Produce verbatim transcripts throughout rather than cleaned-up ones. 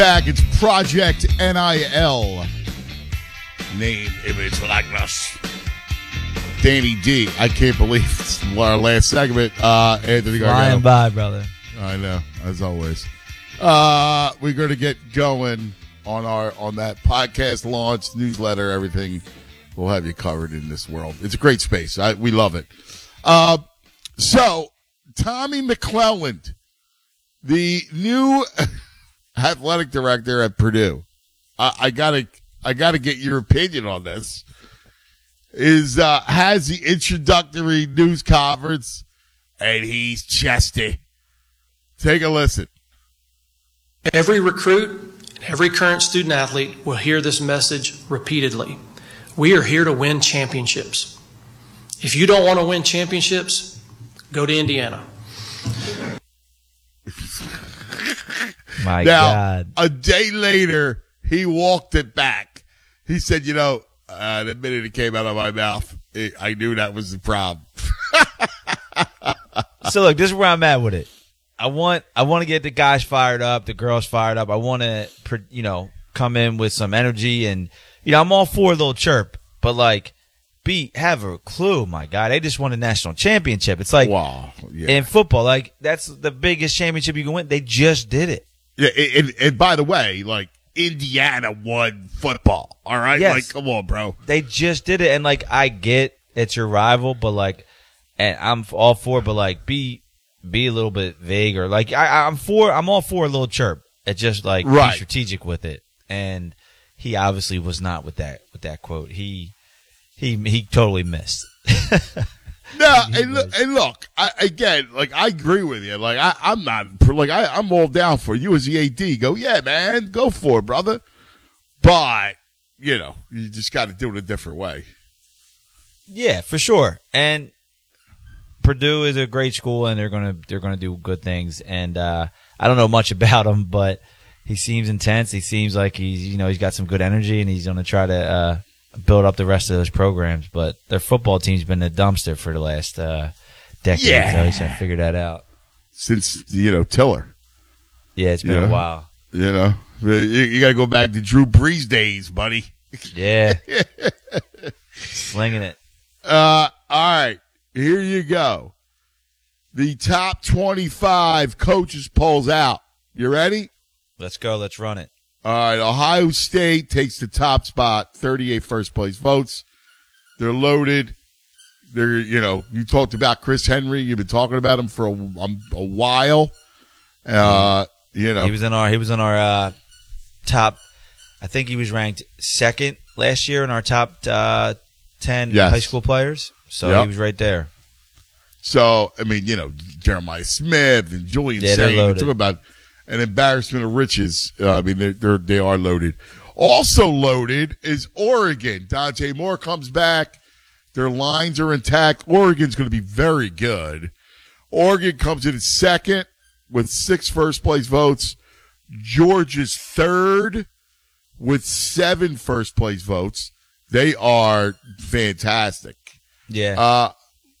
Back, it's Project N I L. Name, image, likeness. Danny D. I can't believe it's our last segment. Uh, Anthony Gargano. Flying by, brother. I know, as always. Uh, we're going to get going on our on that podcast launch, newsletter, everything. We'll have you covered in this world. It's a great space. I, we love it. Uh, so, Tommy McClelland, the new athletic director at Purdue. I, I gotta, I gotta get your opinion on this. Is uh, has the introductory news conference, and he's chesty. Take a listen. Every recruit, every current student athlete will hear this message repeatedly. We are here to win championships. If you don't want to win championships, go to Indiana. My now, God. A day later, he walked it back. He said, you know, uh, the minute it came out of my mouth, it, I knew that was the problem. So, look, this is where I'm at with it. I want I want to get the guys fired up, the girls fired up. I want to, you know, come in with some energy. And, you know, I'm all for a little chirp. But, like, be have a clue, my God. They just won a national championship. It's like, wow, yeah. In football, like, that's the biggest championship you can win. They just did it. Yeah, and, and by the way, like, Indiana won football, all right? Yes. Like, come on, bro. They just did it, and, like, I get it's your rival, but, like, and I'm all for it, but, like, be be a little bit vague or, like, I, I'm for, I'm all for a little chirp. It's just, like, right. Be strategic with it. And he obviously was not with that with that quote. He he he totally missed. No, and look, and look I, again, like, I agree with you. Like, I, I'm not, like, I, I'm all down for you as the A D. Go, yeah, man, go for it, brother. But, you know, you just got to do it a different way. Yeah, for sure. And Purdue is a great school, and they're gonna they're gonna do good things. And uh, I don't know much about him, but he seems intense. He seems like he's you know he's got some good energy, and he's gonna try to uh, build up the rest of those programs. But their football team's been a dumpster for the last uh, decade. Yeah. So I just figured that out. Since, you know, Tiller. Yeah, it's been Yeah. a while. You know, you, you got to go back to Drew Brees days, buddy. Yeah, slinging it. Uh, all right, here you go. The top twenty-five coaches polls out. You ready? Let's go. Let's run it. All right, Ohio State takes the top spot, thirty-eight first place votes. They're loaded. They're, you know, you talked about Chris Henry. You've been talking about him for a, um, a while. Uh, you know, He was in our he was in our uh, top. I think he was ranked second last year in our top uh, ten Yes. high school players. So Yep. he was right there. so, I mean, you know, Jeremiah Smith and Julian Yeah, they're Saint. We're loaded. talking about an embarrassment of riches. Uh, I mean, they're, they're, they are loaded. Also loaded is Oregon. Dante Moore comes back. Their lines are intact. Oregon's going to be very good. Oregon comes in at second with six first-place votes. Georgia's third with seven first-place votes. They are fantastic. Yeah. Uh,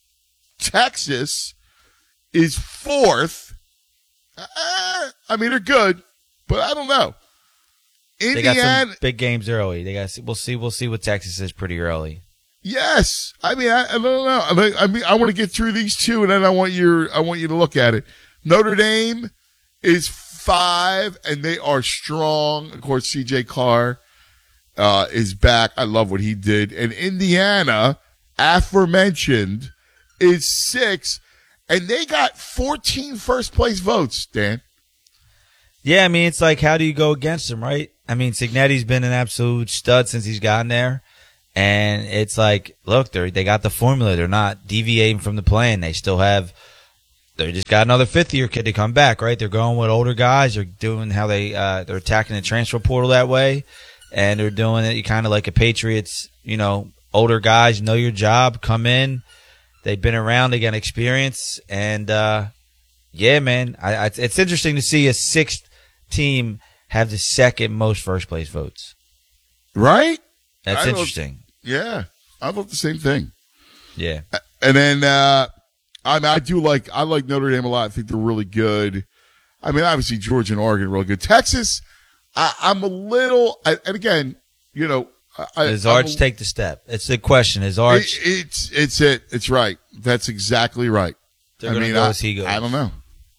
Texas is fourth. Uh, I mean, they're good, but I don't know. they got Indiana, some big games early. They got we'll see we'll see what Texas is pretty early. yes. I mean, I, I don't know. I mean, I mean, I want to get through these two, and then I want your, I want you to look at it. Notre Dame is five, and they are strong. Of course, C J Carr uh, is back. I love what he did. And Indiana, aforementioned, is six, and they got fourteen first place votes, Dan. Yeah, I mean it's like how do you go against them, right? I mean Cignetti's been an absolute stud since he's gotten there. And it's like, look, they they got the formula. They're not deviating from the plan. They still have, they just got another fifth year kid to come back, right? They're going with older guys. They're doing how they, uh, they're attacking the transfer portal that way. And they're doing it kind of like a Patriots, you know, older guys, know your job, come in. They've been around, they got experience. And, uh, yeah, man, I, I, it's interesting to see a sixth team have the second most first place votes. Right? That's I don't- interesting. Yeah. I thought the same thing. Yeah. And then, uh, I mean, I do like, I like Notre Dame a lot. I think they're really good. I mean, obviously Georgia and Oregon are really good. Texas, I, I'm a little, I, and again, you know, I, Does Arch a, take the step? It's the question. Is Arch? It, it's it's it. It's right. That's exactly right. They're I gonna mean, go I, as he goes. I don't know.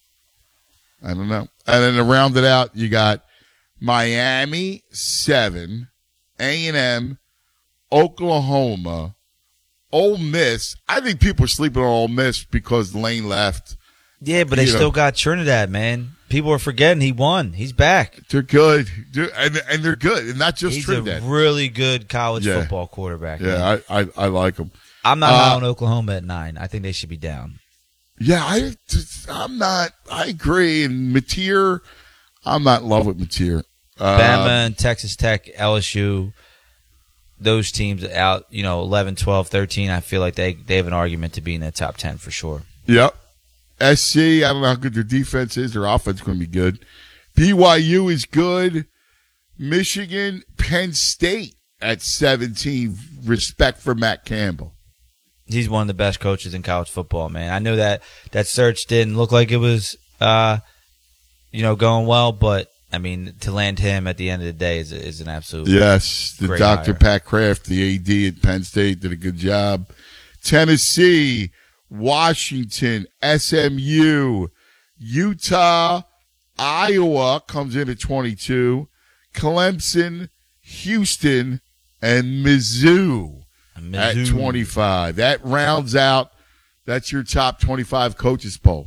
I don't know. And then to round it out, you got Miami seven, A and M, Oklahoma, Ole Miss. I think people are sleeping on Ole Miss because Lane left. Yeah, but they You still know. got Trinidad, man. People are forgetting he won. He's back. They're good, They're- and and they're good, and not just He's Trinidad. a really good college Yeah. football quarterback. man. Yeah, I, I I like them. I'm not Uh, high on Oklahoma at nine. I think they should be down. Yeah, I I'm not. I agree. And Mateer, I'm not in love with Mateer. Uh, Bama and Texas Tech, L S U, those teams out, you know, eleven, twelve, thirteen, I feel like they, they have an argument to be in the top ten for sure. Yep. S C, I don't know how good their defense is. Their offense is going to be good. B Y U is good. Michigan, Penn State at seventeen. Respect for Matt Campbell. He's one of the best coaches in college football, man. I know that that search didn't look like it was, uh, you know, going well, but, I mean, to land him at the end of the day is, is an absolute Yes, the great Doctor hire. Pat Kraft, the A D at Penn State, did a good job. Tennessee, Washington, S M U, Utah, Iowa comes in at twenty-two, Clemson, Houston, and Mizzou, at Mizzou. twenty-five. That rounds out, that's your top twenty-five coaches poll.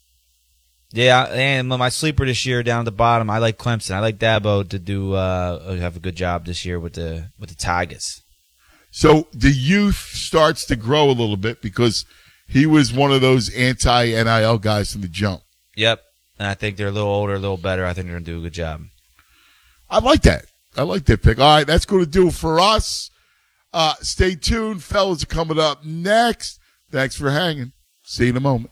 Yeah, and my sleeper this year down at the bottom, I like Clemson. I like Dabo to do uh, have a good job this year with the with the Tigers. So the youth starts to grow a little bit because he was one of those anti-N I L guys from the jump. Yep, and I think they're a little older, a little better. I think they're gonna do a good job. I like that. I like that pick. All right, that's going to do it for us. Uh, stay tuned. Fellas are coming up next. Thanks for hanging. See you in a moment.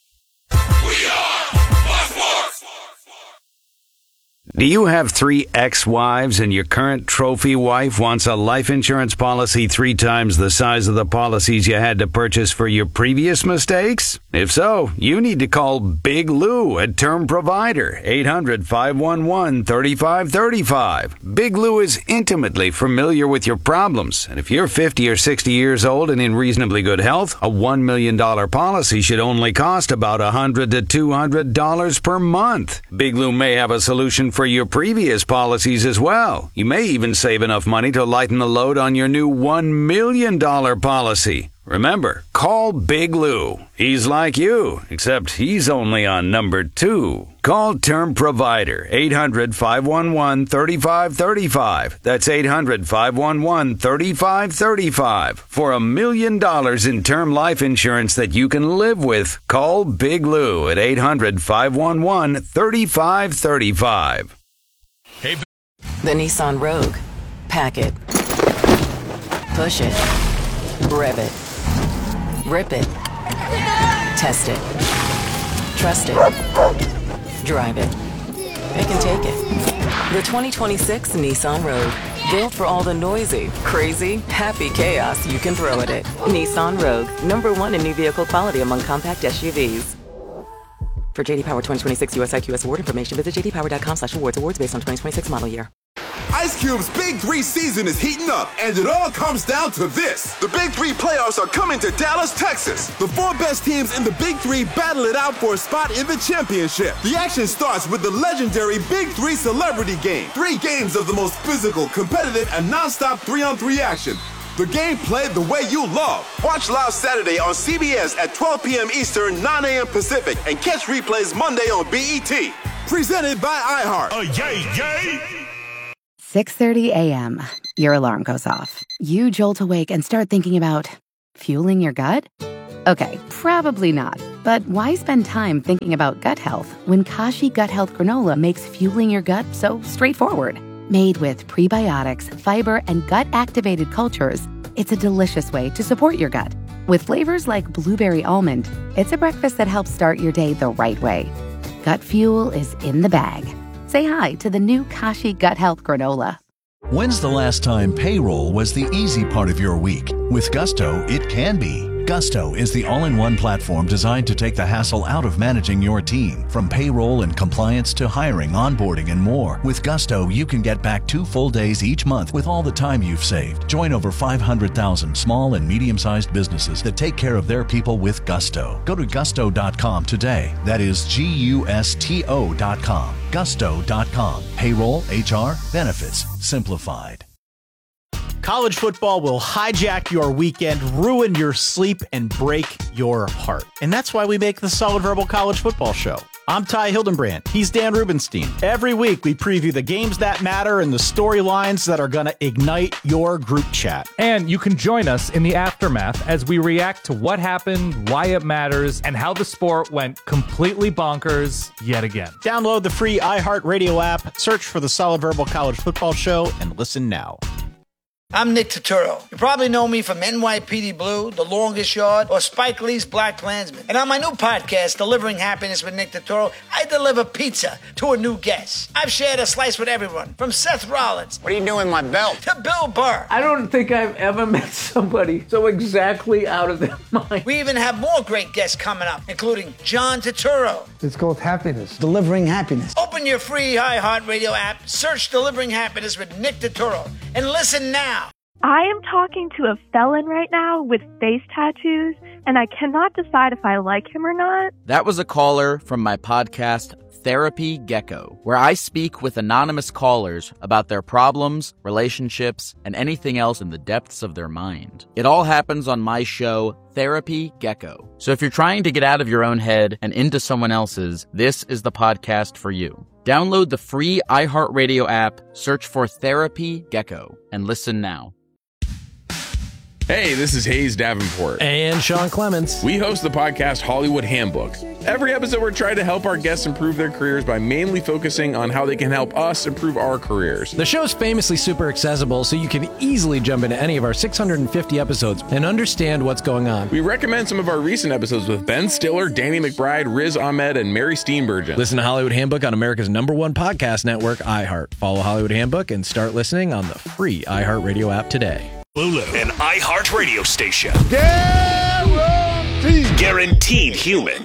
Do you have three ex-wives and your current trophy wife wants a life insurance policy three times the size of the policies you had to purchase for your previous mistakes? If so, you need to call Big Lou at Term Provider, eight hundred, five one one, three five three five. Big Lou is intimately familiar with your problems, and if you're fifty or sixty years old and in reasonably good health, a one million dollars policy should only cost about one hundred to two hundred dollars per month. Big Lou may have a solution for your previous policies as well. You may even save enough money to lighten the load on your new one million dollars policy. Remember, call Big Lou. He's like you, except he's only on number two. Call Term Provider, eight hundred, five one one, three five three five. That's eight hundred, five one one, three five three five. For a million dollars in term life insurance that you can live with, call Big Lou at eight hundred, five one one, three five three five. The Nissan Rogue. Pack it. Push it. Rev it. Rip it. Test it. Trust it. Drive it. It can take it. The twenty twenty-six Nissan Rogue. Built for all the noisy, crazy, happy chaos you can throw at it. Nissan Rogue. Number one in new vehicle quality among compact S U Vs. For J D Power twenty twenty-six U S I Q S award information, visit j d power dot com slash awards. Awards based on twenty twenty-six model year. Ice Cube's Big Three season is heating up, and it all comes down to this. The Big Three playoffs are coming to Dallas, Texas. The four best teams in the Big Three battle it out for a spot in the championship. The action starts with the legendary Big Three Celebrity Game. Three games of the most physical, competitive, and non-stop three-on-three action. The game played the way you love. Watch live Saturday on C B S at twelve p.m. Eastern, nine a.m. Pacific, and catch replays Monday on B E T. Presented by iHeart. Oh, yay, yay! six thirty a.m. Your alarm goes off. You jolt awake and start thinking about fueling your gut? Okay, probably not. But why spend time thinking about gut health when Kashi Gut Health Granola makes fueling your gut so straightforward? Made with prebiotics, fiber, and gut-activated cultures, it's a delicious way to support your gut. With flavors like blueberry almond, it's a breakfast that helps start your day the right way. Gut fuel is in the bag. Say hi to the new Kashi Gut Health Granola. When's the last time payroll was the easy part of your week? With Gusto, it can be. Gusto is the all-in-one platform designed to take the hassle out of managing your team, from payroll and compliance to hiring, onboarding, and more. With Gusto, you can get back two full days each month with all the time you've saved. Join over five hundred thousand small and medium-sized businesses that take care of their people with Gusto. Go to gusto dot com today. That is G U S T O dot com. gusto dot com. Payroll, H R, benefits, simplified. College football will hijack your weekend, ruin your sleep, and break your heart. And that's why we make the Solid Verbal College Football Show. I'm Ty Hildenbrand. He's Dan Rubenstein. Every week, we preview the games that matter and the storylines that are going to ignite your group chat. And you can join us in the aftermath as we react to what happened, why it matters, and how the sport went completely bonkers yet again. Download the free iHeartRadio app, search for the Solid Verbal College Football Show, and listen now. I'm Nick Turturro. You probably know me from N Y P D Blue, The Longest Yard, or Spike Lee's Black Klansman. And on my new podcast, Delivering Happiness with Nick Turturro, I deliver pizza to a new guest. I've shared a slice with everyone, from Seth Rollins. What are you doing with my belt? To Bill Burr. I don't think I've ever met somebody so exactly out of their mind. We even have more great guests coming up, including John Turturro. It's called Happiness. Delivering Happiness. Open your free iHeartRadio app, search Delivering Happiness with Nick Turturro, and listen now. I am talking to a felon right now with face tattoos, and I cannot decide if I like him or not. That was a caller from my podcast, Therapy Gecko, where I speak with anonymous callers about their problems, relationships, and anything else in the depths of their mind. It all happens on my show, Therapy Gecko. So if you're trying to get out of your own head and into someone else's, this is the podcast for you. Download the free iHeartRadio app, search for Therapy Gecko, and listen now. Hey, this is Hayes Davenport. And Sean Clements. We host the podcast Hollywood Handbook. Every episode, we're trying to help our guests improve their careers by mainly focusing on how they can help us improve our careers. The show's famously super accessible, so you can easily jump into any of our six hundred fifty episodes and understand what's going on. We recommend some of our recent episodes with Ben Stiller, Danny McBride, Riz Ahmed, and Mary Steenburgen. Listen to Hollywood Handbook on America's number one podcast network, iHeart. Follow Hollywood Handbook and start listening on the free iHeartRadio app today. Lulu, an iHeart radio station. Guaranteed. Guaranteed human.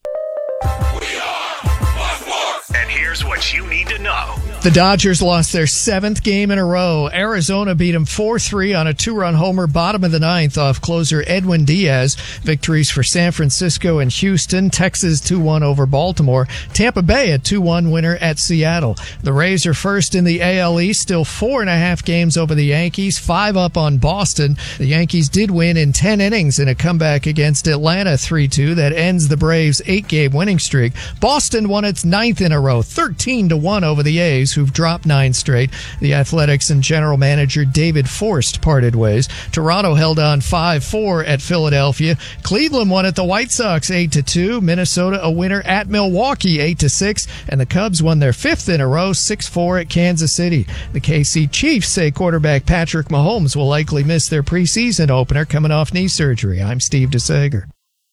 We are and here's what you need to know. The Dodgers lost their seventh game in a row. Arizona beat them four three on a two-run homer bottom of the ninth off closer Edwin Diaz. Victories for San Francisco and Houston. Texas two one over Baltimore. Tampa Bay a two one winner at Seattle. The Rays are first in the A L East, still four and a half games over the Yankees, five up on Boston. The Yankees did win in ten innings in a comeback against Atlanta three two that ends the Braves' eight-game winning streak. Boston won its ninth in a row, thirteen to one over the A's, who've dropped nine straight. The Athletics and general manager David Forst parted ways. Toronto held on five four at Philadelphia. Cleveland won at the White Sox eight to two. Minnesota a winner at Milwaukee eight to six. And the Cubs won their fifth in a row, six four at Kansas City. The K C Chiefs say quarterback Patrick Mahomes will likely miss their preseason opener coming off knee surgery. I'm Steve DeSager.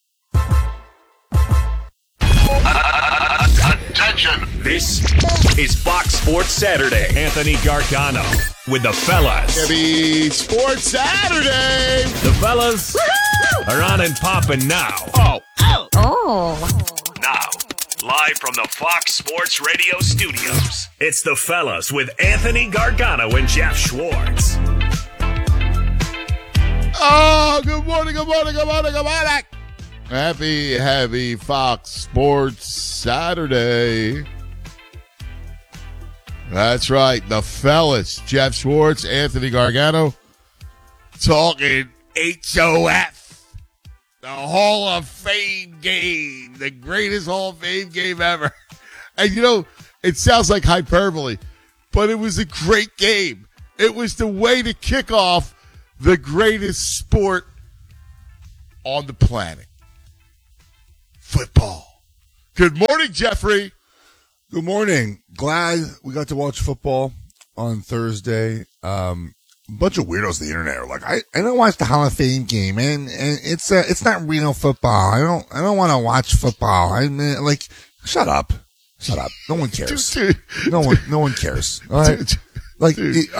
Attention! This is Fox Sports Saturday. Anthony Gargano with the fellas. Happy Sports Saturday! The fellas Woo-hoo! Are on and popping now. Oh. Oh. Oh. Now, live from the Fox Sports Radio studios, it's the fellas with Anthony Gargano and Jeff Schwartz. Oh, good morning, good morning, good morning, good morning. Happy, happy Fox Sports Saturday. That's right. The fellas, Jeff Schwartz, Anthony Gargano, talking H O F, the Hall of Fame game, the greatest Hall of Fame game ever. And, you know, it sounds like hyperbole, but it was a great game. It was the way to kick off the greatest sport on the planet. Football. Good morning, Jeffrey. Good morning. Glad we got to watch football on Thursday. Um, a bunch of weirdos on the internet are like, I, I don't watch the Hall of Fame game, and, and it's uh, it's not real football. I don't I don't want to watch football. I mean, like, shut up, shut up. No one cares. No one no one cares. All right. Like, I,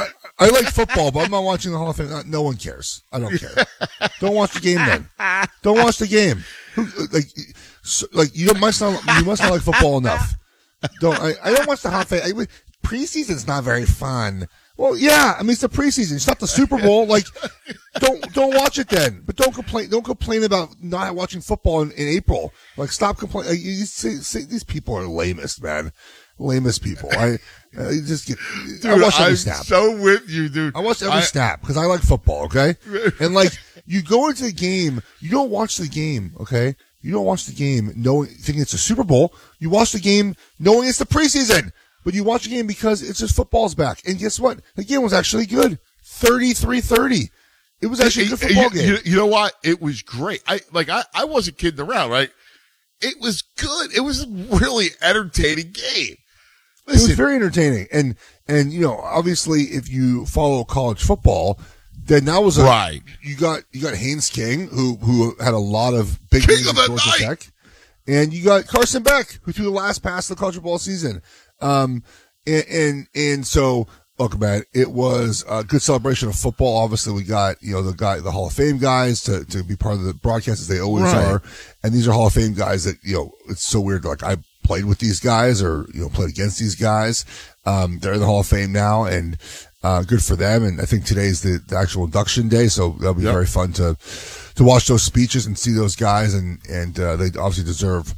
I like football, but I'm not watching the Hall of Fame. No one cares. I don't care. Don't watch the game then. Don't watch the game. Who, like, so, like you must not. You must not like football enough. Don't. I, I don't watch the Hall of Fame. I, preseason's not very fun. Well, yeah. I mean, it's the preseason. It's not the Super Bowl. Like, don't don't watch it then. But don't complain. Don't complain about not watching football in, in April. Like, stop complaining. Like, you say, say, these people are lamest, man. Lamest people. I, I just get. Dude, I watch every I'm snap. so with you, dude. I watch every I, snap because I like football. Okay, and like you go into the game, you don't watch the game. Okay, you don't watch the game knowing thinking it's a Super Bowl. You watch the game knowing it's the preseason, but you watch the game because it's just football's back. And guess what? The game was actually good. thirty-three thirty. It was actually a good football you, game. You, you know what? It was great. I like. I, I wasn't kidding around, right? It was good. It was a really entertaining game. Listen. It was very entertaining, and and you know, obviously, if you follow college football, then that was a right. You got you got Haynes King, who who had a lot of big King games of at the Georgia night. Tech, and you got Carson Beck, who threw the last pass of the college football season. Um, and and, and so look, man, it was a good celebration of football. Obviously, we got you know the guy, the Hall of Fame guys, to to be part of the broadcast as they always Right. are, and these are Hall of Fame guys that you know it's so weird. Like I. played with these guys or, you know, played against these guys. Um, they're in the Hall of Fame now and, uh, good for them. And I think today's the, the actual induction day. So that'll be Yep. very fun to, to watch those speeches and see those guys. And, and, uh, they obviously deserve,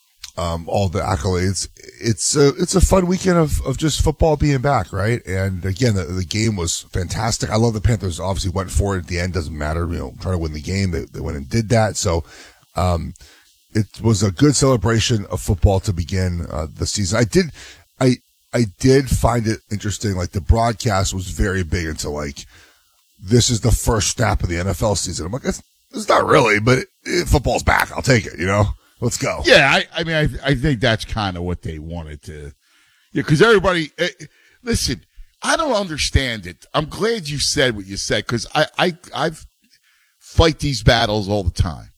um, all the accolades. It's a, it's a fun weekend of, of just football being back, right? And again, the, the game was fantastic. I love the Panthers obviously went for it at the end. Doesn't matter, you know, trying to win the game. They, they went and did that. So, um, it was a good celebration of football to begin uh, the season. I did, I, I did find it interesting. Like the broadcast was very big into like, this is the first snap of the N F L season. I'm like, it's, it's not really, but it, it, football's back. I'll take it. You know, let's go. Yeah, I, I mean, I, I think that's kind of what they wanted to. Yeah, because everybody, eh, listen, I don't understand it. I'm glad you said what you said because I, I, I've fight these battles all the time.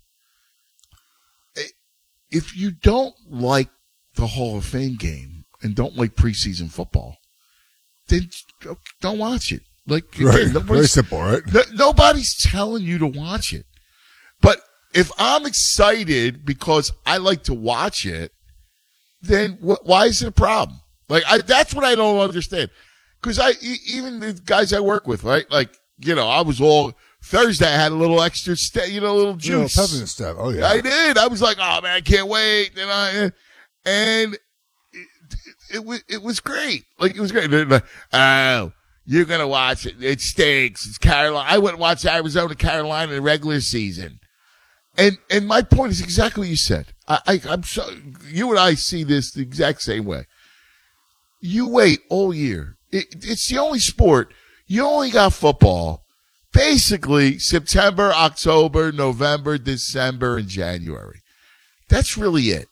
If you don't like the Hall of Fame game and don't like preseason football, then don't watch it. Like, Right. again, Very simple, right? no- nobody's telling you to watch it. But if I'm excited because I like to watch it, then wh- why is it a problem? Like, I, that's what I don't understand. Cause I, e- even the guys I work with, right? Like, you know, I was all, Thursday I had a little extra, st- you know, a little You know, juice. peppermint stuff. Oh yeah. I did. I was like, oh man, I can't wait. And I, and it, it was, it was great. Like, it was great. They're like, oh, you're going to watch it. It stinks. It's Carolina. I went and watched Arizona, Carolina in the regular season. And, and my point is exactly what you said. I, I, I'm so, you and I see this the exact same way. You wait all year. It, it's the only sport. You only got football. Basically, September, October, November, December, and January. That's really it.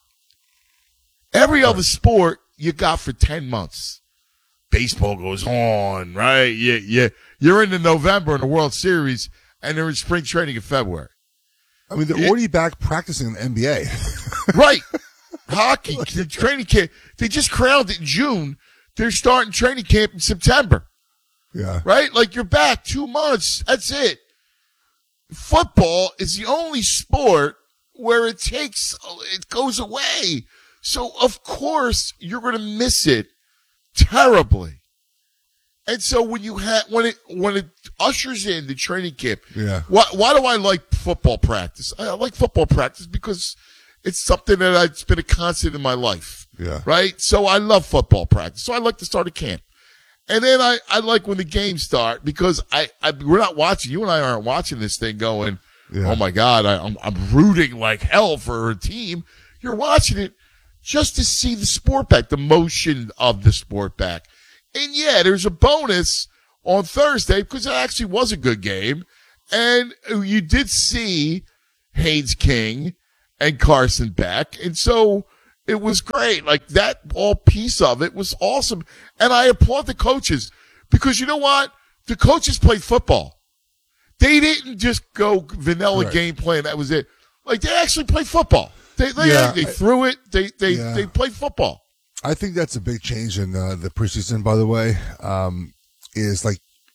Every other sport you got for ten months. Baseball goes on, right? You, you, you're into November in the World Series, and they're in spring training in February. I mean, they're already back practicing in the N B A. Right. Hockey, the training camp. They just crowned it in June. They're starting training camp in September. Yeah. Right? Like you're back two months. That's it. Football is the only sport where it takes, it goes away. So of course you're going to miss it terribly. And so when you have, when it, when it ushers in the training camp, Yeah. why, why do I like football practice? I like football practice because it's something that I, it's been a constant in my life. Yeah. Right? So I love football practice. So I like to start a camp. And then I, I like when the games start because I, I, we're not watching, you and I aren't watching this thing going, Yeah. oh my God, I, I'm, I'm rooting like hell for a team. You're watching it just to see the sport back, the motion of the sport back. And yeah, there's a bonus on Thursday because it actually was a good game. And you did see Haynes King and Carson Beck. And so it was great. Like that all piece of it was awesome. And I applaud the coaches because you know what? The coaches played football. They didn't just go vanilla Right. game plan. That was it. Like they actually played football. They, they, Yeah, they I- threw it. They, they, Yeah. they played football. I think that's a big change in uh, the preseason, by the way, um, is like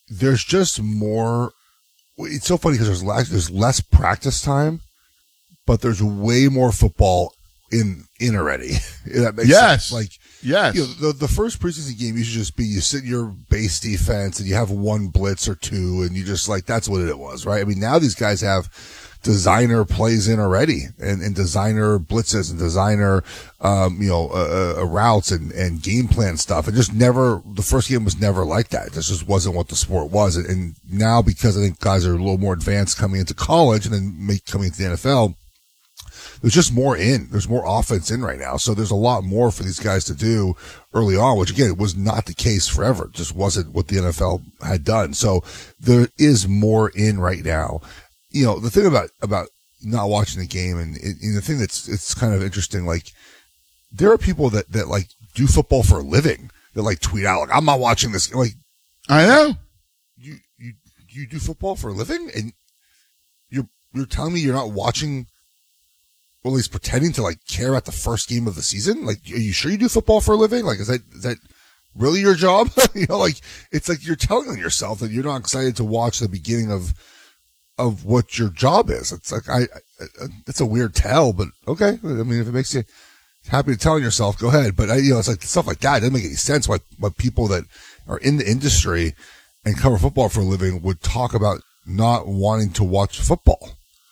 there's just more. It's so funny because there's less, there's less practice time, but there's way more football in in already. That makes yes. sense. Like yes, you know, the the first preseason game used to just be you sit in your base defense and you have one blitz or two and you just like that's what it was, right? I mean, now these guys have designer plays in already and, and designer blitzes and designer um you know uh, uh, routes and and game plan stuff. It just never the first game was never like that. This just wasn't what the sport was. And, and now because I think guys are a little more advanced coming into college and then make, coming into the N F L, there's just more in. There's more offense in right now. So there's a lot more for these guys to do early on, which again, it was not the case forever. It just wasn't what the N F L had done. So there is more in right now. You know, the thing about, about not watching the game and, and the thing that's, it's kind of interesting, like there are people that, that like do football for a living that like tweet out, like, I'm not watching this. Like, I know you, you, you do football for a living and you're, you're telling me you're not watching, or at least pretending to like care about the first game of the season. Like, are you sure you do football for a living? Like, is that, is that really your job? You know, like it's like you're telling yourself that you're not excited to watch the beginning of, of what your job is. It's like, I, I, it's a weird tell, but okay. I mean, if it makes you happy to tell yourself, go ahead. But I, you know, it's like stuff like that. It doesn't make any sense why, why people that are in the industry and cover football for a living would talk about not wanting to watch football.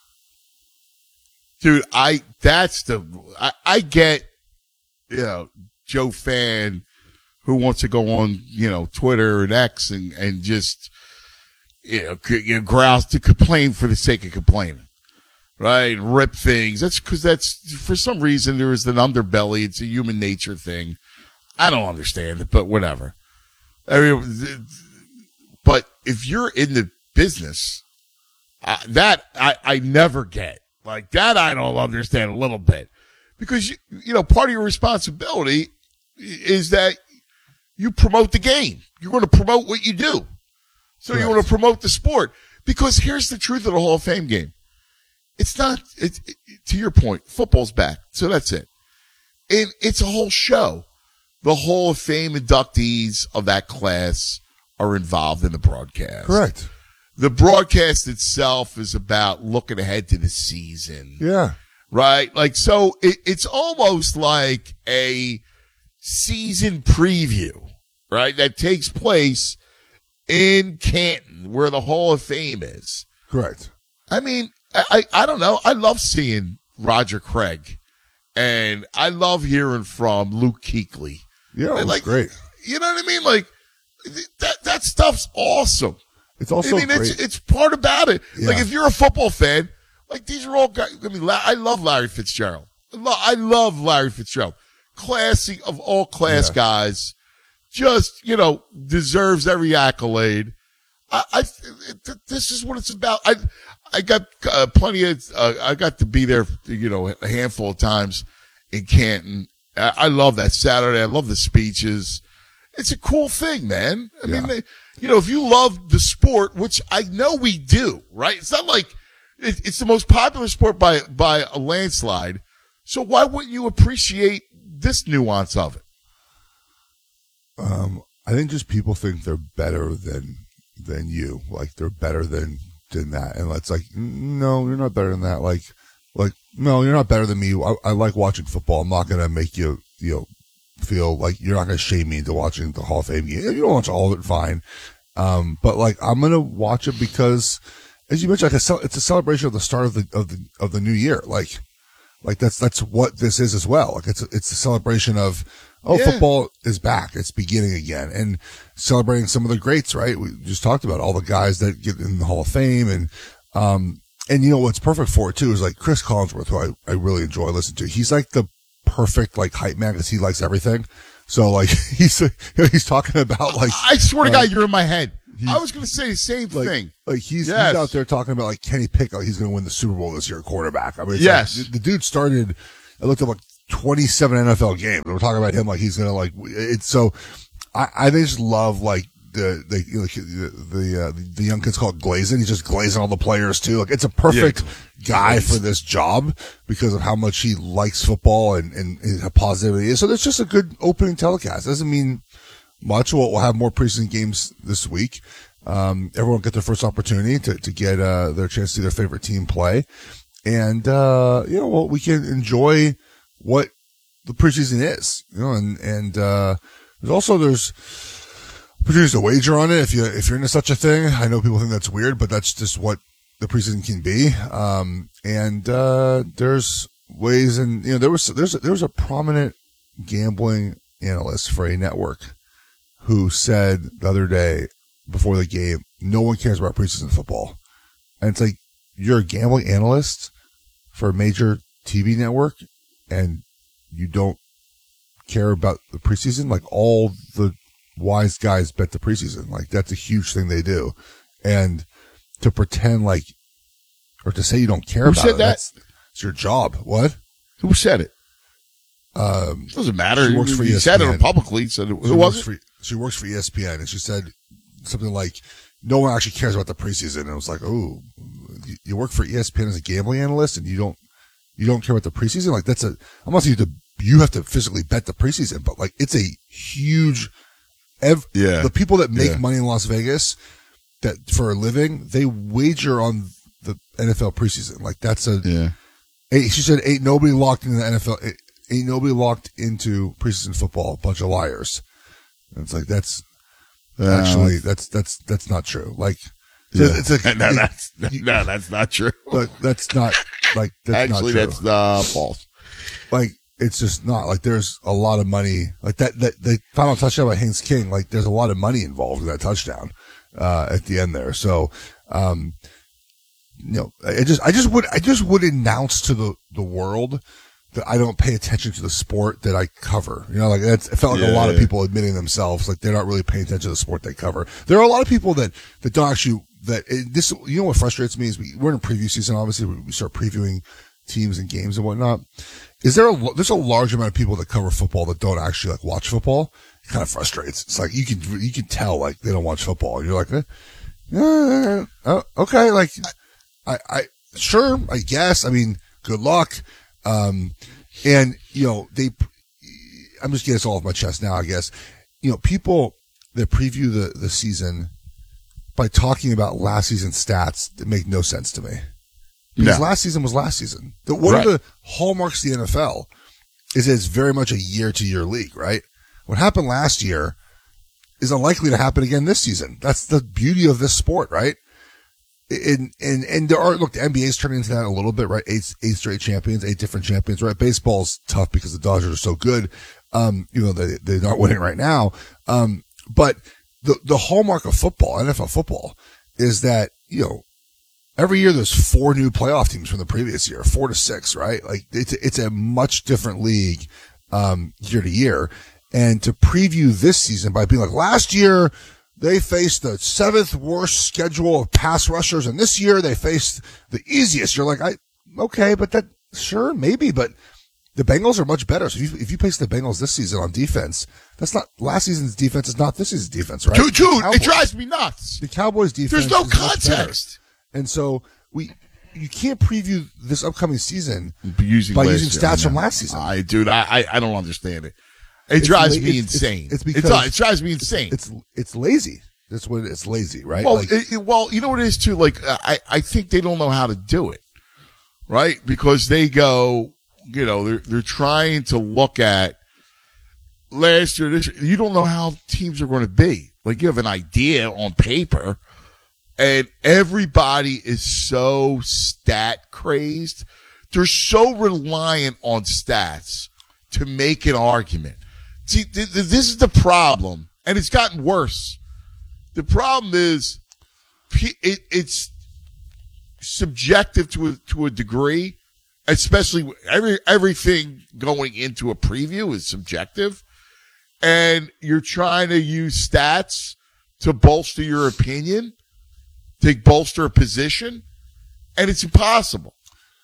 Dude, I, that's the, I, I get, you know, Joe Fan who wants to go on, you know, Twitter and X and, and just, you know, you know, grouse to complain for the sake of complaining, right? And rip things. That's because that's, for some reason, there is an underbelly. It's a human nature thing. I don't understand it, but whatever. I mean, but if you're in the business, uh, that I, I never get. Like that I don't understand a little bit. Because, you, you know, part of your responsibility is that you promote the game. You're going to promote what you do. So right. You want to promote the sport. Because here's the truth of the Hall of Fame game. It's not, it's, it, to your point, football's back. So that's it. And it's a whole show. The Hall of Fame inductees of that class are involved in the broadcast. Correct. The broadcast itself is about looking ahead to the season. Yeah. Right? Like, so it, it's almost like a season preview, right? That takes place in Canton, where the Hall of Fame is. Correct. I mean, I, I don't know. I love seeing Roger Craig, and I love hearing from Luke Kuechly. Yeah, it like, great. You know what I mean? Like, that that stuff's awesome. It's also I mean, great. It's, it's part about it. Yeah. Like, if you're a football fan, like, these are all guys. I mean, I love Larry Fitzgerald. I love, I love Larry Fitzgerald. Classy of all class yeah. guys. Just, you know, deserves every accolade. I, I, this is what it's about. I, I got uh, plenty of, uh, I got to be there, you know, a handful of times in Canton. I, I love that Saturday. I love the speeches. It's a cool thing, man. I yeah. mean, they, you know, if you love the sport, which I know we do, right? It's not like it, it's the most popular sport by, by a landslide. So why wouldn't you appreciate this nuance of it? Um, I think just people think they're better than, than you. Like, they're better than, than that. And it's like, no, you're not better than that. Like, like, no, you're not better than me. I, I like watching football. I'm not going to make you, you know, feel like you're not going to shame me into watching the Hall of Fame game. If you don't watch all of it, fine. Um, but like, I'm going to watch it because, as you mentioned, like a, it's a celebration of the start of the, of the, of the new year. Like, like that's, that's what this is as well. Like, it's, a, it's a celebration of, oh, yeah. football is back. It's beginning again, and celebrating some of the greats, right? We just talked about all the guys that get in the Hall of Fame, and, um, and you know, what's perfect for it too is like Chris Collinsworth, who I, I really enjoy listening to. He's like the perfect, like, hype man because he likes everything. So like, he's, he's talking about like, I swear to uh, God, you're in my head. I was going to say the same like, thing. Like he's, yes. he's out there talking about like Kenny Pickett. Like he's going to win the Super Bowl this year, quarterback. I mean, it's yes, like, the, the dude started, I looked up like twenty-seven N F L games. We're talking about him like he's going to like, it's so, I, I just love like the, the, the, the, uh, the young kid's called glazing. He's just glazing all the players too. Like it's a perfect yeah. guy for this job because of how much he likes football and, and, and how positive he is. So there's just a good opening telecast. Doesn't mean much. We'll, we'll have more preseason games this week. Um, everyone get their first opportunity to, to get, uh, their chance to see their favorite team play. And, uh, you know, well, we can enjoy what the preseason is, you know, and, and, uh, there's also, there's opportunities to wager on it if you, if you're into such a thing. I know people think that's weird, but that's just what the preseason can be. Um, and, uh, there's ways, and, you know, there was, there's, a, there was a prominent gambling analyst for a network who said the other day before the game, no one cares about preseason football. And it's like, you're a gambling analyst for a major T V network and you don't care about the preseason? Like, all the wise guys bet the preseason. Like, that's a huge thing they do. And to pretend like, or to say you don't care Who about said it, that? that's it's your job. What? Who said it? Um, Doesn't matter. She works for He E S P N. said it publicly. Said it, She who was works it? for, she works for E S P N, and she said something like, no one actually cares about the preseason. And it was like, oh, you, you work for E S P N as a gambling analyst and you don't, you don't care about the preseason? Like, that's a, I'm not saying you have to, you have to physically bet the preseason, but like, it's a huge, ev- Yeah. the people that make Yeah. money in Las Vegas that for a living, they wager on the N F L preseason. Like, that's a, yeah. Ain't, she said, ain't nobody locked into the N F L, ain't nobody locked into preseason football, a bunch of liars. And it's like, that's, Yeah. actually, that's, that's, that's not true. Like, so Yeah. it's like, no, that's, no, that's not true. but that's not, like, that's Actually, not true. that's uh, false. Like, it's just not, like, there's a lot of money, like that, that, the final touchdown by Haynes King, like, there's a lot of money involved in that touchdown, uh, at the end there. So, um, you know, I just, I just would, I just would announce to the, the world that I don't pay attention to the sport that I cover. You know, like, that's, it felt like Yeah, a lot of yeah. people admitting themselves, like, they're not really paying attention to the sport they cover. There are a lot of people that, that don't actually, that it, this, you know what frustrates me is we, we're in a preview season, obviously, we, we start previewing teams and games and whatnot. Is there a, there's a large amount of people that cover football that don't actually like watch football? It kind of frustrates. It's like, you can, you can tell, like, they don't watch football. And you're like, eh, eh, oh, okay, like, I, I, sure, I guess. I mean, good luck. Um, and, you know, they, I'm just getting this all off my chest now, I guess. You know, people that preview the, the season by talking about last season's stats that make no sense to me. Because No. last season was last season. The, one Right. of the hallmarks of the N F L is that it's very much a year to year league, right? What happened last year is unlikely to happen again this season. That's the beauty of this sport, right? And, and, and there are, look, the N B A's turning into that a little bit, right? Eight, eight straight champions, eight different champions, right? Baseball's tough because the Dodgers are so good. Um, you know, they, they're not winning right now. Um, but the, the hallmark of football, N F L football, is that, you know, every year there's four new playoff teams from the previous year, four to six, right? Like, it's, it's a much different league, um, year to year. And to preview this season by being like, last year, they faced the seventh worst schedule of pass rushers, and this year they faced the easiest. You're like, I, okay, but that, sure, maybe, but the Bengals are much better. So if you, if you face the Bengals this season on defense, that's not, last season's defense is not this season's defense, right? Dude, dude, The it Cowboys- drives me nuts. The Cowboys defense There's no is much better. context. And so we, you can't preview this upcoming season Using by last using year, stats I from know. last season. I, dude, I, I, I don't understand it. It It's drives la- me it's- insane. It's, it's It because does. It drives me insane. It's it's lazy. That's what it, it's lazy, right? Well, Like, it, it- well, you know what it is too. Like, I, I think they don't know how to do it, right? Because they go, you know, they're they're trying to look at last year. This year. You don't know how teams are going to be. Like, you have an idea on paper, and everybody is so stat crazed. They're so reliant on stats to make an argument. See, th- th- this is the problem, and it's gotten worse. The problem is pe- it, it's subjective to a, to a degree, especially every everything going into a preview is subjective, and you're trying to use stats to bolster your opinion, to bolster a position, and it's impossible.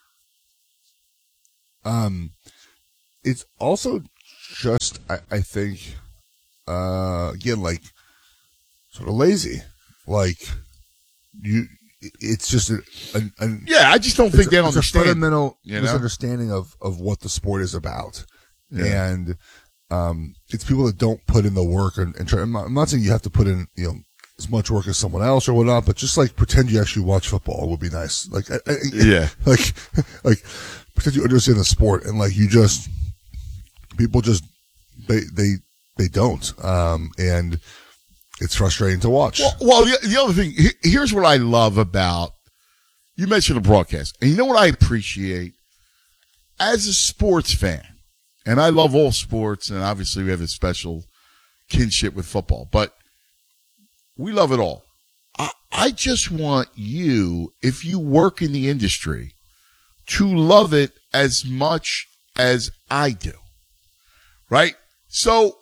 Um, it's also just, I, I think, uh, again, like, sort of lazy. Like, you, it's just a, a, a Yeah, I just don't think it's they a, understand, It's a fundamental you know? misunderstanding of, of what the sport is about. Yeah. And, um, it's people that don't put in the work and, and try, I'm not, I'm not saying you have to put in, you know, as much work as someone else or whatnot, but just like pretend you actually watch football would be nice. Like, I, I, yeah, like, like pretend you understand the sport, and like you just people just they they they don't, um, and it's frustrating to watch. Well, well the, the other thing, here's what I love about you mentioned the broadcast, and you know what I appreciate as a sports fan, and I love all sports, and obviously we have a special kinship with football, but we love it all. I, I just want you, if you work in the industry, to love it as much as I do. Right? So,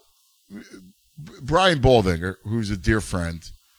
Brian Baldinger, who's a dear friend,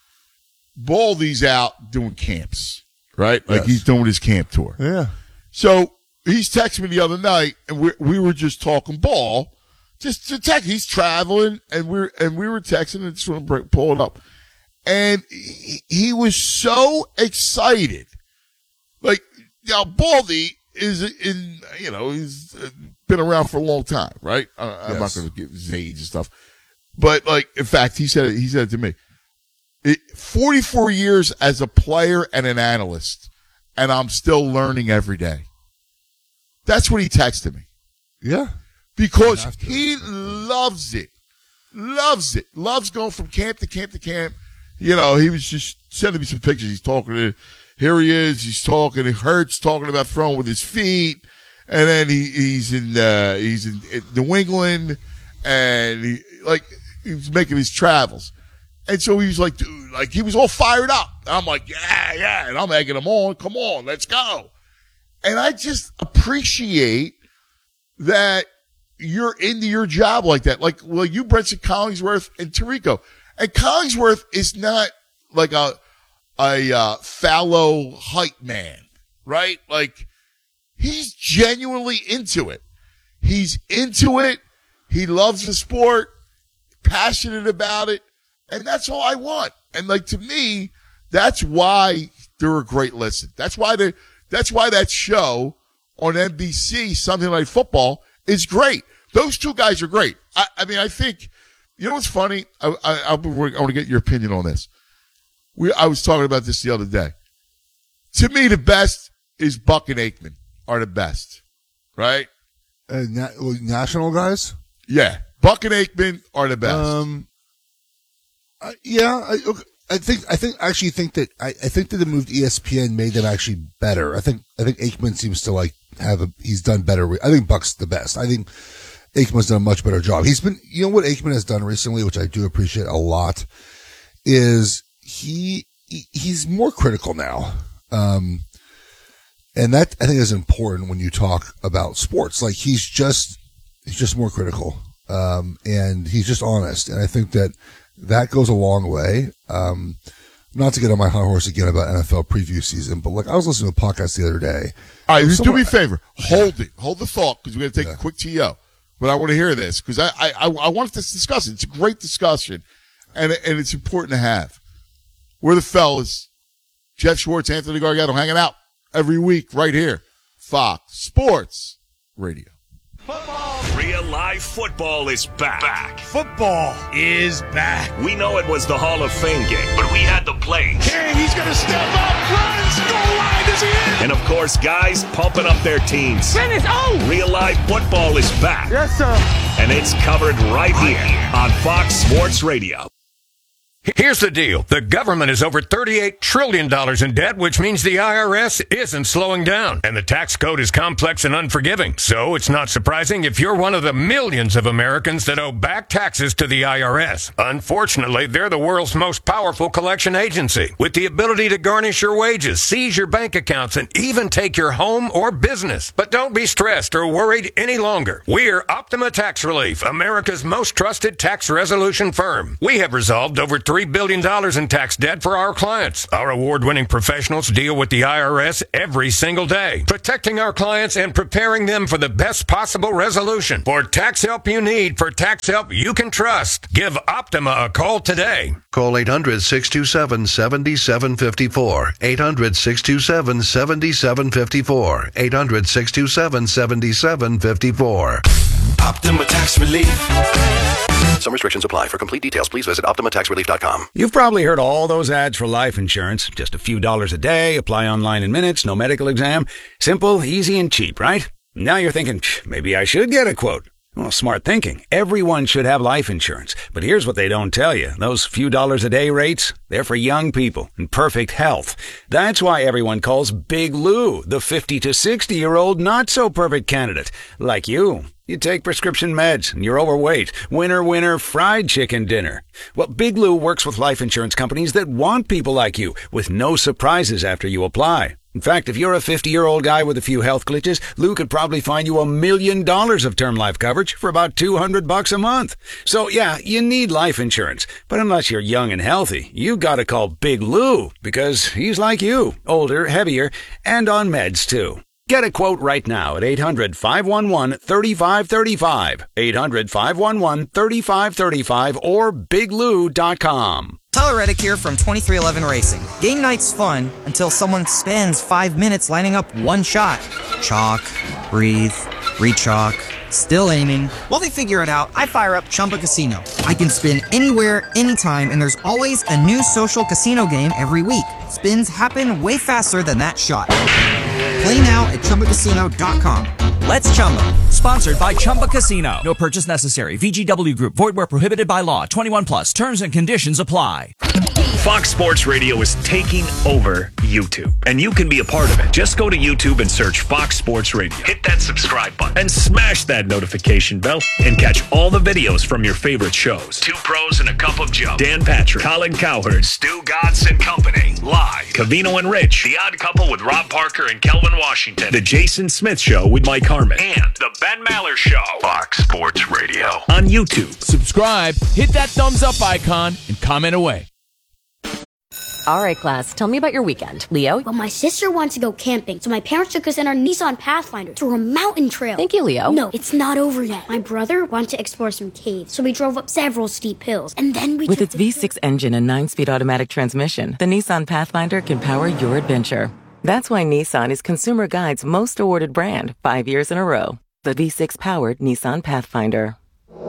Baldy's out doing camps, right? Like Yes. he's doing his camp tour. Yeah. So, he's texting me the other night, and we we were just talking ball. Just to text. He's traveling, and we're and we were texting, and just want to pull it up. And he, he was so excited. Like, now, Baldy is in, you know, he's been around for a long time, right? Uh, I'm Yes. not going to give his age and stuff. But, like, in fact, he said it, he said it to me. It, forty-four years as a player and an analyst, and I'm still learning every day. That's what he texted me. Yeah. Because he loves it. Loves it. Loves going from camp to camp to camp. You know, he was just sending me some pictures. He's talking to, here he is. He's talking. It hurts talking about throwing with his feet. And then he, he's in, uh, he's in, in New England, and he, like, he was making his travels. And so he was like, dude, like, he was all fired up. And I'm like, yeah, yeah. And I'm egging him on. Come on, let's go. And I just appreciate that you're into your job like that. Like, well, you, Brenton Collingsworth, and Tirico. And Collingsworth is not like a, a, uh, fallow hype man, right? Like, he's genuinely into it. He's into it. He loves the sport, passionate about it. And that's all I want. And like, to me, that's why they're a great listen. That's why they, that's why that show on N B C, Sunday Night Football, is great. Those two guys are great. I, I mean, I think, you know what's funny? I, I, I, I want to get your opinion on this. We, I was talking about this the other day. To me, the best is Buck and Aikman are the best, right? Uh, na- national guys? Yeah. Buck and Aikman are the best. Um, uh, yeah, I, okay. I think, I think, actually think that, I, I think that the move to E S P N made them actually better. I think, I think Aikman seems to like have a, he's done better. I think Buck's the best. I think Aikman's done a much better job. He's been, you know what Aikman has done recently, which I do appreciate a lot, is he, he he's more critical now. Um, and that I think is important when you talk about sports. Like he's just, he's just more critical. Um, and he's just honest. And I think that that goes a long way. Um, not to get on my high horse again about N F L preview season, but like I was listening to a podcast the other day. All right, just do Someone- me a favor. Hold it. Hold the thought, because we're going to take Yeah. a quick T O. But I want to hear this, because I, I, I, I want us to discuss it. It's a great discussion, and, and it's important to have. We're the fellas, Jeff Schwartz, Anthony Gargano, hanging out every week right here. Fox Sports Radio. Real live football is back. back. Football is back. We know it was the Hall of Fame game, but we had the plays. King, he's going to step up, runs, goal line, is he in? And of course, guys pumping up their teams. Finish, oh! Real live football is back. Yes, sir. And it's covered right here on Fox Sports Radio. Here's the deal. The government is over thirty-eight trillion dollars in debt, which means the I R S isn't slowing down. And the tax code is complex and unforgiving. So it's not surprising if you're one of the millions of Americans that owe back taxes to the I R S. Unfortunately, they're the world's most powerful collection agency, with the ability to garnish your wages, seize your bank accounts, and even take your home or business. But don't be stressed or worried any longer. We're Optima Tax Relief, America's most trusted tax resolution firm. We have resolved over three billion dollars in tax debt for our clients. Our award-winning professionals deal with the I R S every single day, protecting our clients and preparing them for the best possible resolution. For tax help you need, for tax help you can trust, give Optima a call today. Call eight hundred, six two seven, seven seven five four. eight hundred, six two seven, seven seven five four. eight hundred, six two seven, seven seven five four. Optima Tax Relief. Some restrictions apply. For complete details, please visit Optima Tax Relief dot com. You've probably heard all those ads for life insurance. Just a few dollars a day, apply online in minutes, no medical exam. Simple, easy, and cheap, right? Now you're thinking, maybe I should get a quote. Well, smart thinking. Everyone should have life insurance. But here's what they don't tell you. Those few dollars a day rates, they're for young people in perfect health. That's why everyone calls Big Lou the fifty to sixty-year-old not-so-perfect candidate. Like you. You take prescription meds and you're overweight. Winner, winner, fried chicken dinner. Well, Big Lou works with life insurance companies that want people like you with no surprises after you apply. In fact, if you're a fifty-year-old guy with a few health glitches, Lou could probably find you a million dollars of term life coverage for about two hundred bucks a month. So yeah, you need life insurance. But unless you're young and healthy, you gotta call Big Lou because he's like you, older, heavier, and on meds too. Get a quote right now at eight hundred, five one one, three five three five, eight hundred, five one one, three five three five, or big lou dot com. Tyler Reddick here from twenty-three eleven Racing. Game night's fun until someone spends five minutes lining up one shot. Chalk, breathe, re-chalk, still aiming. While they figure it out, I fire up Chumba Casino. I can spin anywhere, anytime, and there's always a new social casino game every week. Spins happen way faster than that shot. Play now at Chumba Casino dot com. Let's Chumba. Sponsored by Chumba Casino. No purchase necessary. V G W Group. Void where prohibited by law. twenty-one plus. Terms and conditions apply. Fox Sports Radio is taking over YouTube, and you can be a part of it. Just go to YouTube and search Fox Sports Radio. Hit that subscribe button and smash that notification bell and catch all the videos from your favorite shows. Two Pros and a Cup of Joe. Dan Patrick, Colin Cowherd, Stu Gatz and Company. Live. Cavino and Rich. The Odd Couple with Rob Parker and Kelvin Washington. The Jason Smith Show with Mike Harmon. And The Ben Maller Show. Fox Sports Radio. On YouTube. Subscribe, hit that thumbs up icon, and comment away. All right, class, tell me about your weekend. Leo? Well, my sister wants to go camping, so my parents took us in our Nissan Pathfinder through a mountain trail. Thank you, Leo. No, it's not over yet. My brother wanted to explore some caves, so we drove up several steep hills, and then we With took its V six engine and nine-speed automatic transmission, the Nissan Pathfinder can power your adventure. That's why Nissan is Consumer Guide's most awarded brand five years in a row. The V six-powered Nissan Pathfinder.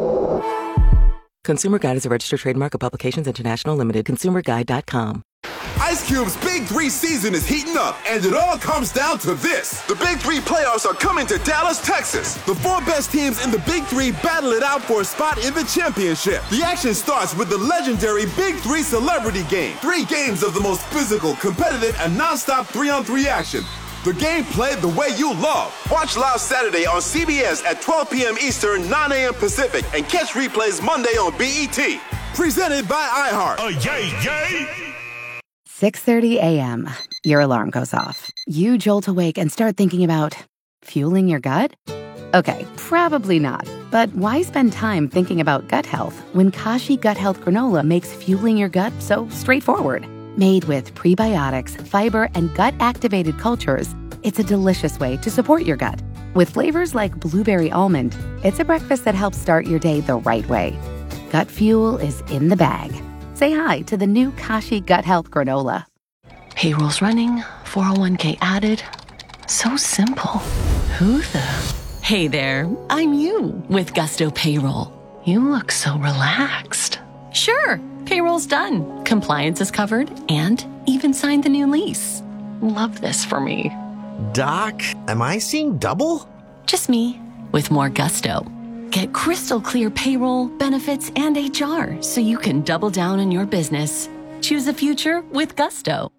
Consumer Guide is a registered trademark of Publications International Limited. consumer guide dot com. Ice Cube's Big Three season is heating up, and it all comes down to this. The Big Three playoffs are coming to Dallas, Texas. The four best teams in the Big Three battle it out for a spot in the championship. The action starts with the legendary Big Three Celebrity Game. Three games of the most physical, competitive, and nonstop three-on-three action. The game played the way you love. Watch live Saturday on C B S at twelve p.m. Eastern, nine a.m. Pacific, and catch replays Monday on B E T. Presented by iHeart. Oh, yay, yay! six thirty a.m. Your alarm goes off. You jolt awake and start thinking about fueling your gut? Okay, probably not. But why spend time thinking about gut health when Kashi Gut Health Granola makes fueling your gut so straightforward? Made with prebiotics, fiber, and gut-activated cultures, it's a delicious way to support your gut. With flavors like blueberry almond, it's a breakfast that helps start your day the right way. Gut fuel is in the bag. Say hi to the new Kashi Gut Health Granola. Payroll's running, four oh one k added. So simple. Who the? Hey there, I'm you with Gusto Payroll. You look so relaxed. Sure, payroll's done. Compliance is covered and even signed the new lease. Love this for me. Doc, am I seeing double? Just me with more gusto. Get crystal clear payroll, benefits, and H R so you can double down on your business. Choose a future with Gusto.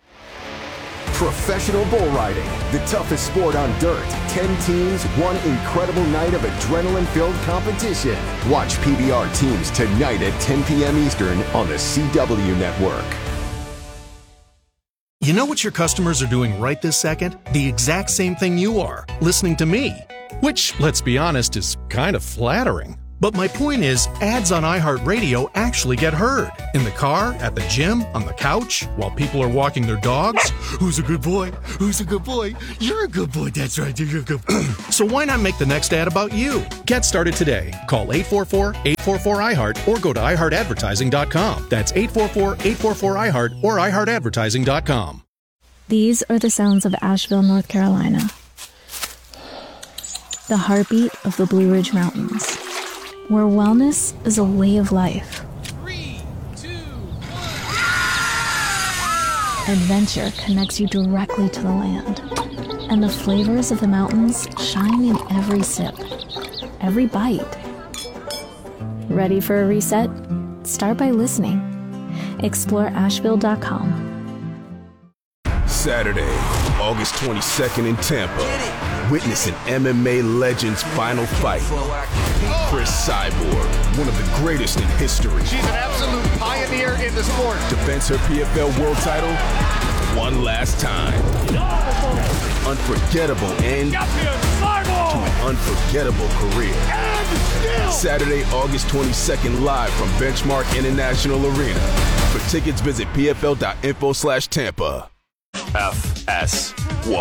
Professional bull riding, the toughest sport on dirt. Ten teams, one incredible night of adrenaline-filled competition. Watch P B R teams tonight at ten p.m. Eastern on the C W Network. You know what your customers are doing right this second? The exact same thing you are, listening to me. Which, let's be honest, is kind of flattering. But my point is, ads on iHeartRadio actually get heard. In the car, at the gym, on the couch, while people are walking their dogs. Who's a good boy? Who's a good boy? You're a good boy, that's right, you're a good boy. So why not make the next ad about you? Get started today. Call eight four four, eight four four, I heart or go to i heart advertising dot com. That's eight four four, eight four four, I heart or i heart advertising dot com. These are the sounds of Asheville, North Carolina. The heartbeat of the Blue Ridge Mountains. where wellness is a way of life. Adventure connects you directly to the land, and the flavors of the mountains shine in every sip, every bite. Ready for a reset? Start by listening. Explore Asheville dot com. Saturday, August twenty-second in Tampa. Witness an M M A legend's final fight. Chris Cyborg, one of the greatest in history. She's an absolute pioneer in the sport. Defends her P F L world title one last time. Unforgettable end to an unforgettable career. Saturday, August twenty-second, live from Benchmark International Arena. For tickets, visit P F L dot info slash Tampa. F S one.